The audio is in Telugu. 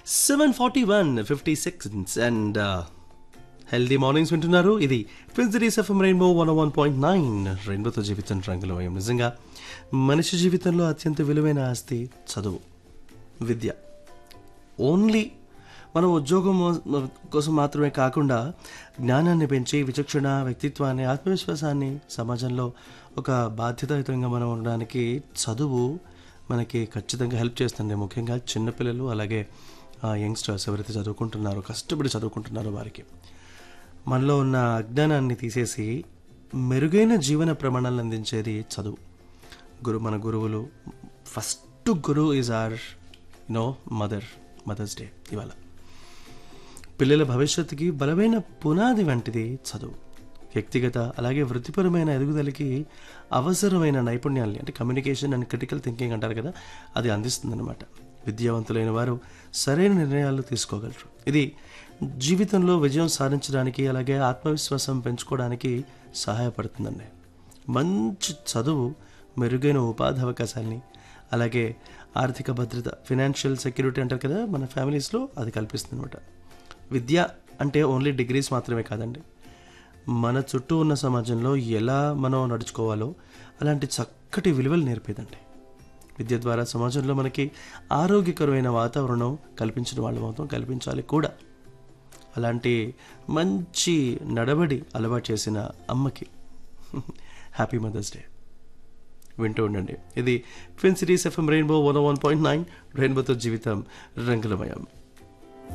7:41:56 అండ్ హెల్దీ మార్నింగ్స్ వింటున్నారు. ఇది ఫిన్సిరీస్ ఎఫ్ఎం రెయిన్బో 101.9 రెయిన్బోతో జీవితం రంగులమయం. నిజంగా మనిషి జీవితంలో అత్యంత విలువైన ఆస్తి చదువు, విద్య. ఓన్లీ మనం ఉద్యోగం కోసం మాత్రమే కాకుండా జ్ఞానాన్ని పెంచి విచక్షణ, వ్యక్తిత్వాన్ని, ఆత్మవిశ్వాసాన్ని, సమాజంలో ఒక బాధ్యతాయుతంగా మనం ఉండడానికి చదువు మనకి ఖచ్చితంగా హెల్ప్ చేస్తుంది. ముఖ్యంగా చిన్నపిల్లలు, అలాగే యంగ్స్టర్స్ ఎవరైతే చదువుకుంటున్నారో, కష్టపడి చదువుకుంటున్నారో వారికి మనలో ఉన్న అజ్ఞానాన్ని తీసేసి మెరుగైన జీవన ప్రమాణాలను అందించేది చదువు. మన గురువులు, ఫస్ట్ గురువు ఈజ్ ఆర్ మదర్స్ డే ఇవాళ. పిల్లల భవిష్యత్తుకి బలమైన పునాది వంటిది చదువు. వ్యక్తిగత అలాగే వృత్తిపరమైన ఎదుగుదలకి అవసరమైన నైపుణ్యాల్ని, అంటే కమ్యూనికేషన్ అండ్ క్రిటికల్ థింకింగ్ అంటారు కదా, అది అందిస్తుందన్నమాట. విద్యావంతులైన వారు సరైన నిర్ణయాలు తీసుకోగలరు. ఇది జీవితంలో విజయం సాధించడానికి, అలాగే ఆత్మవిశ్వాసం పెంచుకోవడానికి సహాయపడుతుందండి. మంచి చదువు మెరుగైన ఉపాధి అవకాశాలని, అలాగే ఆర్థిక భద్రత, ఫినాన్షియల్ సెక్యూరిటీ అంటారు కదా మన ఫ్యామిలీస్లో, అది కల్పిస్తుంది అనమాట. విద్య అంటే ఓన్లీ డిగ్రీస్ మాత్రమే కాదండి. మన చుట్టూ ఉన్న సమాజంలో ఎలా మనం నడుచుకోవాలో అలాంటి చక్కటి విలువలు నేర్పేదండి. విద్య ద్వారా సమాజంలో మనకి ఆరోగ్యకరమైన వాతావరణం కల్పించిన వాళ్ళం అవుతాం, కల్పించాలి కూడా. అలాంటి మంచి నడవడి అలవాటు చేసిన అమ్మకి హ్యాపీ మదర్స్ డే. వింటూ ఉండండి. ఇది ఫిన్సిరీస్ ఎఫ్ఎం రెయిన్బో 101.9 రెయిన్బోతో జీవితం రంగులమయం.